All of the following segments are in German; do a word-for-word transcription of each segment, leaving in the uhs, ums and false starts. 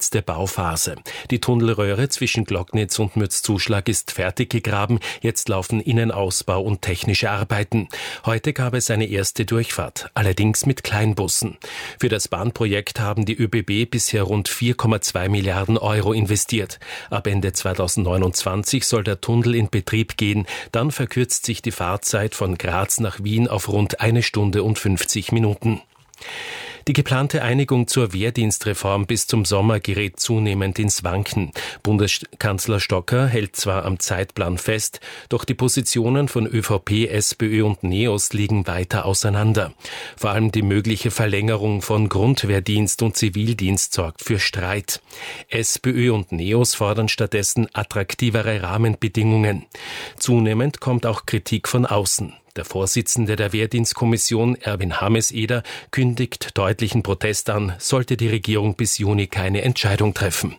letzte Bauphase. Die Tunnelröhre zwischen Glocknitz und Mürzzuschlag ist fertig gegraben. Jetzt laufen Innenausbau und technische Arbeiten. Heute gab es eine erste Durchfahrt, allerdings mit Kleinbussen. Für das Bahnprojekt haben die ÖBB bisher rund vier Komma zwei Milliarden Euro investiert. Ab Ende zweitausendneunundzwanzig soll der Tunnel in Betrieb gehen. Dann verkürzt sich die Fahrzeit von Graz nach Wien auf rund eine Stunde und fünfzig Minuten. Die geplante Einigung zur Wehrdienstreform bis zum Sommer gerät zunehmend ins Wanken. Bundeskanzler Stocker hält zwar am Zeitplan fest, doch die Positionen von ÖVP, SPÖ und NEOS liegen weiter auseinander. Vor allem die mögliche Verlängerung von Grundwehrdienst und Zivildienst sorgt für Streit. SPÖ und NEOS fordern stattdessen attraktivere Rahmenbedingungen. Zunehmend kommt auch Kritik von außen. Der Vorsitzende der Wehrdienstkommission, Erwin Hameseder, kündigt deutlichen Protest an, sollte die Regierung bis Juni keine Entscheidung treffen.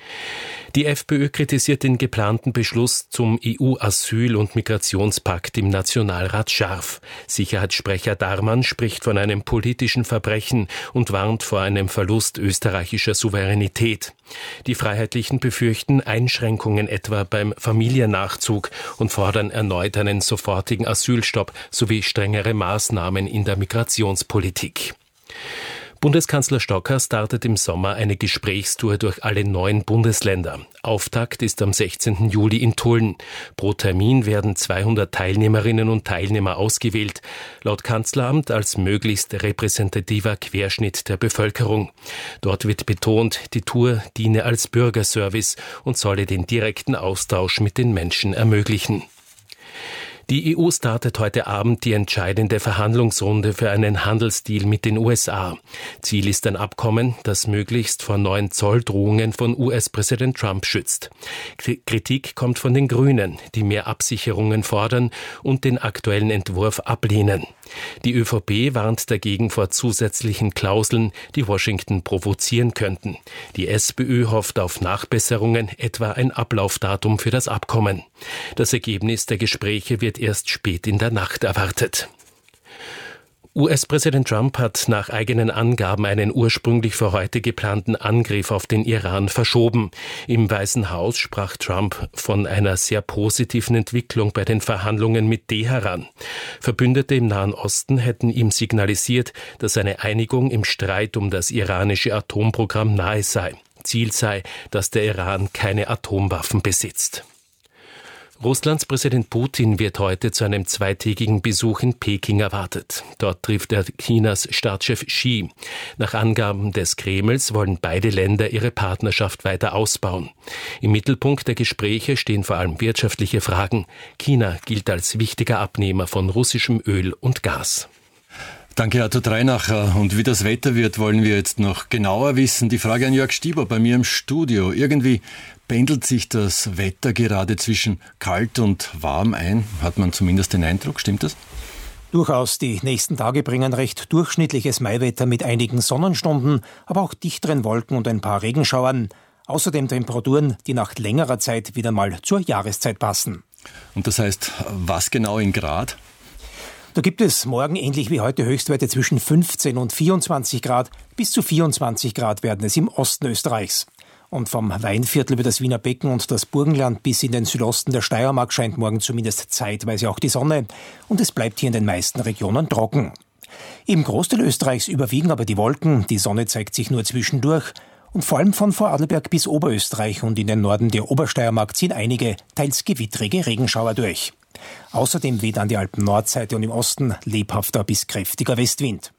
Die FPÖ kritisiert den geplanten Beschluss zum E U-Asyl- und Migrationspakt im Nationalrat scharf. Sicherheitssprecher Darmann spricht von einem politischen Verbrechen und warnt vor einem Verlust österreichischer Souveränität. Die Freiheitlichen befürchten Einschränkungen etwa beim Familiennachzug und fordern erneut einen sofortigen Asylstopp sowie strengere Maßnahmen in der Migrationspolitik. Bundeskanzler Stocker startet im Sommer eine Gesprächstour durch alle neun Bundesländer. Auftakt ist am sechzehnten Juli in Tulln. Pro Termin werden zweihundert Teilnehmerinnen und Teilnehmer ausgewählt, laut Kanzleramt als möglichst repräsentativer Querschnitt der Bevölkerung. Dort wird betont, die Tour diene als Bürgerservice und solle den direkten Austausch mit den Menschen ermöglichen. Die E U startet heute Abend die entscheidende Verhandlungsrunde für einen Handelsdeal mit den U S A. Ziel ist ein Abkommen, das möglichst vor neuen Zolldrohungen von U S-Präsident Trump schützt. Kritik kommt von den Grünen, die mehr Absicherungen fordern und den aktuellen Entwurf ablehnen. Die ÖVP warnt dagegen vor zusätzlichen Klauseln, die Washington provozieren könnten. Die SPÖ hofft auf Nachbesserungen, etwa ein Ablaufdatum für das Abkommen. Das Ergebnis der Gespräche wird erst spät in der Nacht erwartet. U S-Präsident Trump hat nach eigenen Angaben einen ursprünglich für heute geplanten Angriff auf den Iran verschoben. Im Weißen Haus sprach Trump von einer sehr positiven Entwicklung bei den Verhandlungen mit Teheran. Verbündete im Nahen Osten hätten ihm signalisiert, dass eine Einigung im Streit um das iranische Atomprogramm nahe sei. Ziel sei, dass der Iran keine Atomwaffen besitzt. Russlands Präsident Putin wird heute zu einem zweitägigen Besuch in Peking erwartet. Dort trifft er Chinas Staatschef Xi. Nach Angaben des Kremls wollen beide Länder ihre Partnerschaft weiter ausbauen. Im Mittelpunkt der Gespräche stehen vor allem wirtschaftliche Fragen. China gilt als wichtiger Abnehmer von russischem Öl und Gas. Danke, Arthur Dreinacher. Und wie das Wetter wird, wollen wir jetzt noch genauer wissen. Die Frage an Jörg Stieber bei mir im Studio. Irgendwie pendelt sich das Wetter gerade zwischen kalt und warm ein, hat man zumindest den Eindruck. Stimmt das? Durchaus, die nächsten Tage bringen recht durchschnittliches Maiwetter mit einigen Sonnenstunden, aber auch dichteren Wolken und ein paar Regenschauern. Außerdem Temperaturen, die nach längerer Zeit wieder mal zur Jahreszeit passen. Und das heißt, was genau in Grad? Da gibt es morgen ähnlich wie heute Höchstwerte zwischen fünfzehn und vierundzwanzig Grad. Bis zu vierundzwanzig Grad werden es im Osten Österreichs. Und vom Weinviertel über das Wiener Becken und das Burgenland bis in den Südosten der Steiermark scheint morgen zumindest zeitweise auch die Sonne. Und es bleibt hier in den meisten Regionen trocken. Im Großteil Österreichs überwiegen aber die Wolken. Die Sonne zeigt sich nur zwischendurch. Und vor allem von Vorarlberg bis Oberösterreich und in den Norden der Obersteiermark ziehen einige, teils gewittrige Regenschauer durch. Außerdem weht an die Alpen-Nordseite und im Osten lebhafter bis kräftiger Westwind.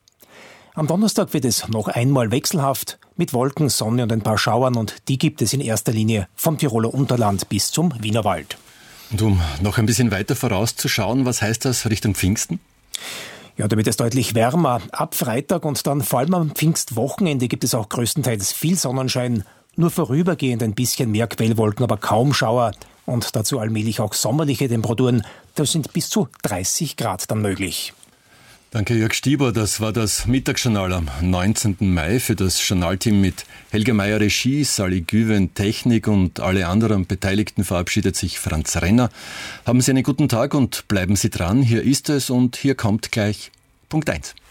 Am Donnerstag wird es noch einmal wechselhaft mit Wolken, Sonne und ein paar Schauern und die gibt es in erster Linie vom Tiroler Unterland bis zum Wienerwald. Und um noch ein bisschen weiter vorauszuschauen, was heißt das Richtung Pfingsten? Ja, da wird es deutlich wärmer. Ab Freitag und dann vor allem am Pfingstwochenende gibt es auch größtenteils viel Sonnenschein. Nur vorübergehend ein bisschen mehr Quellwolken, aber kaum Schauer. Und dazu allmählich auch sommerliche Temperaturen. Da sind bis zu dreißig Grad dann möglich. Danke, Jörg Stieber. Das war das Mittagsjournal am neunzehnten Mai. Für das Journalteam mit Helga Meyer Regie, Sally Güven Technik und alle anderen Beteiligten verabschiedet sich Franz Renner. Haben Sie einen guten Tag und bleiben Sie dran. Hier ist es und hier kommt gleich Punkt eins.